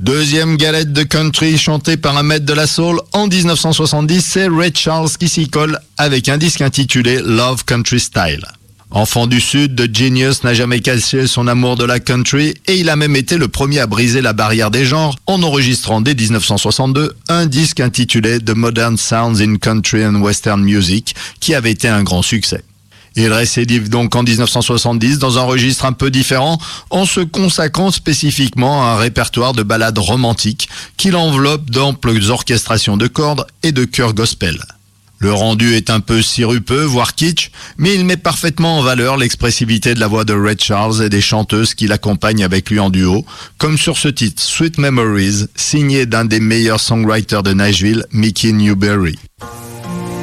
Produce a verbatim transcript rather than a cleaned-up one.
Deuxième galette de country chantée par un maître de la soul en dix-neuf cent soixante-dix, c'est Ray Charles qui s'y colle avec un disque intitulé Love Country Style. Enfant du Sud, The Genius n'a jamais caché son amour de la country et il a même été le premier à briser la barrière des genres en enregistrant dès dix-neuf cent soixante-deux un disque intitulé The Modern Sounds in Country and Western Music qui avait été un grand succès. Il récidive donc en dix-neuf cent soixante-dix dans un registre un peu différent en se consacrant spécifiquement à un répertoire de ballades romantiques qu'il enveloppe d'amples orchestrations de cordes et de chœurs gospel. Le rendu est un peu sirupeux, voire kitsch, mais il met parfaitement en valeur l'expressivité de la voix de Ray Charles et des chanteuses qui l'accompagnent avec lui en duo, comme sur ce titre Sweet Memories, signé d'un des meilleurs songwriters de Nashville, Mickey Newberry.